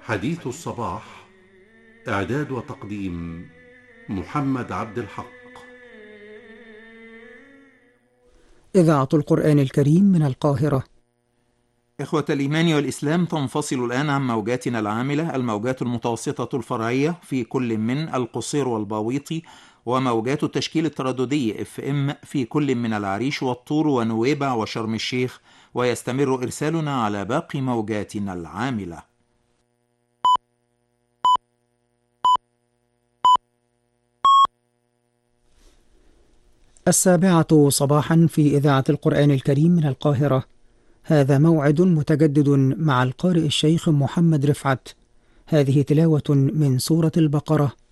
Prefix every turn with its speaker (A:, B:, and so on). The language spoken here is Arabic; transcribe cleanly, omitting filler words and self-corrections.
A: حديث الصباح. إعداد وتقديم محمد عبد الحق.
B: إذاعة القرآن الكريم من القاهرة.
C: إخوة الإيمان والإسلام، تنفصل الآن عن موجاتنا العاملة الموجات المتوسطة الفرعية في كل من القصير والباويطي، وموجات التشكيل الترددي FM في كل من العريش والطور ونويبع وشرم الشيخ، ويستمر إرسالنا على باقي موجاتنا العاملة.
B: السابعة صباحا في إذاعة القرآن الكريم من القاهرة. هذا موعد متجدد مع القارئ الشيخ محمد رفعت. هذه تلاوة من سورة البقرة